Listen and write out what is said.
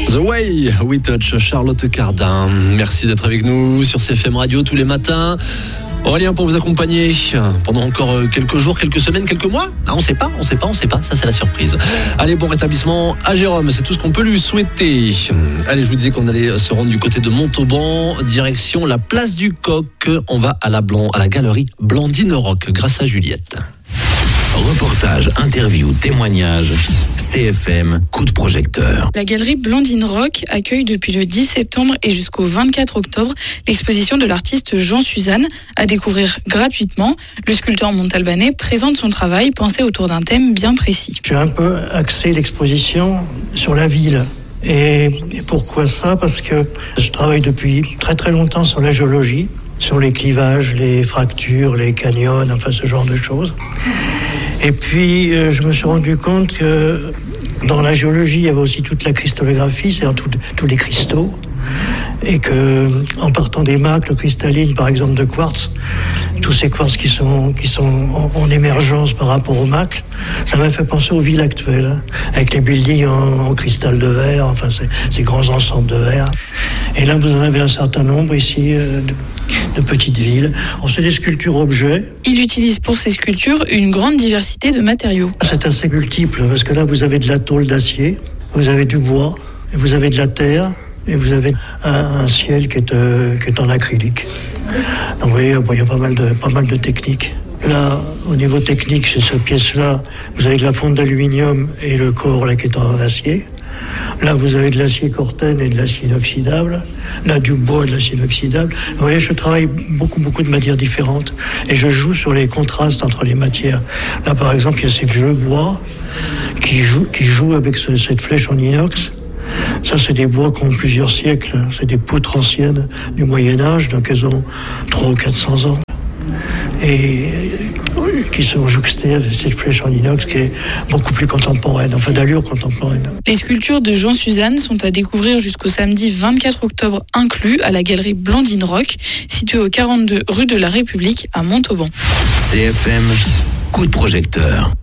The Way We Touch, Charlotte Cardin. Merci d'être avec nous sur CFM Radio tous les matins. Aurélien pour vous accompagner pendant encore quelques jours, quelques semaines, quelques mois. On sait pas, ça c'est la surprise. Allez, bon rétablissement à Jérôme, c'est tout ce qu'on peut lui souhaiter. Allez, je vous disais qu'on allait se rendre du côté de Montauban, direction la place du Coq. On va à la galerie Blandine Rock grâce à Juliette. Reportage, interview, témoignage, CFM, coup de projecteur. La galerie Blandine Rock accueille depuis le 10 septembre et jusqu'au 24 octobre l'exposition de l'artiste Jean Suzanne à découvrir gratuitement. Le sculpteur montalbanais présente son travail pensé autour d'un thème bien précis. J'ai un peu axé l'exposition sur la ville. Et pourquoi ça ? Parce que je travaille depuis très très longtemps sur la géologie, sur les clivages, les fractures, les canyons, enfin ce genre de choses. Et puis, je me suis rendu compte que dans la géologie, il y avait aussi toute la cristallographie, c'est-à-dire tous les cristaux. Et que, en partant des macles cristallines, par exemple de quartz, tous ces quartz qui sont en émergence par rapport aux macles, ça m'a fait penser aux villes actuelles, hein, avec les buildings en cristal de verre, enfin ces grands ensembles de verre. Et là, vous en avez un certain nombre ici de petites villes. C'est des sculptures objets. Il utilise pour ses sculptures une grande diversité de matériaux. C'est assez multiple, parce que là, vous avez de la tôle d'acier, vous avez du bois, et vous avez de la terre, et vous avez un ciel qui est en acrylique. Donc vous voyez, il y a pas mal de techniques. Là, au niveau technique, c'est cette pièce-là, vous avez de la fonte d'aluminium et le corps là qui est en acier. Là, vous avez de l'acier cortène et de l'acier inoxydable. Là, du bois et de l'acier inoxydable. Vous voyez, je travaille beaucoup de matières différentes. Et je joue sur les contrastes entre les matières. Là, par exemple, il y a ces vieux bois qui jouent avec cette flèche en inox. Ça, c'est des bois qui ont plusieurs siècles. C'est des poutres anciennes du Moyen-Âge, donc elles ont 300 ou 400 ans. Et qui sont jouxtées avec cette flèche en inox qui est beaucoup plus contemporaine, enfin d'allure contemporaine. Les sculptures de Jean Suzanne sont à découvrir jusqu'au samedi 24 octobre inclus à la galerie Blandine Rock, située au 42 rue de la République à Montauban. CFM, coup de projecteur.